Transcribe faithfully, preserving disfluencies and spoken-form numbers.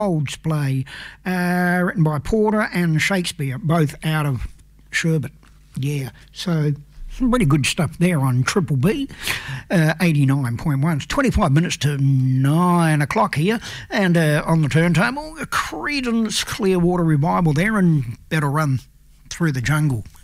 Olds play, uh, written by Porter and Shakespeare, both out of Sherbet. Yeah, so some really good stuff there on Triple B, uh, eighty-nine point one. It's twenty-five minutes to nine o'clock here, and uh, on the turntable, Creedence Clearwater Revival there, and Better Run Through the Jungle.